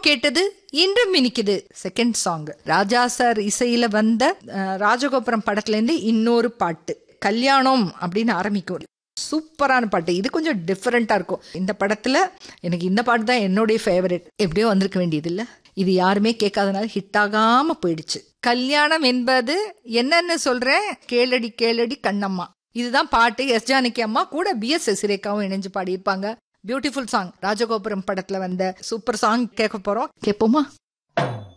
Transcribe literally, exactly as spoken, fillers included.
கேட்டது இன்றும் இனிக்குது செகண்ட் சாங். ராஜா சார் இசையில வந்த ராஜகோபுரம் படத்துல இருந்து இன்னொரு பாட்டு கல்யாணம் அப்படின்னு ஆரம்பிக்கும். சூப்பரான பாட்டு. இது கொஞ்சம் டிஃப்ரெண்டா இருக்கும். இந்த படத்துல எனக்கு இந்த பாட்டு தான் என்னுடைய ஃபேவரட். எப்படியோ வந்திருக்க வேண்டியது இல்ல, இது யாருமே கேட்காதனால ஹிட் ஆகாம போயிடுச்சு. கல்யாணம் என்பது என்னன்னு சொல்றேன் கேளடி கேளடி கண்ணம்மா. இதுதான் பாட்டு. எஸ் ஜானகி அம்மா கூட பி எஸ் சிரேகாவும் இணைஞ்சு பாடியிருப்பாங்க. Beautiful song. ராஜகோபுரம் படத்துல வந்த சூப்பர் சாங் கேட்க போறோம். கேட்போமா?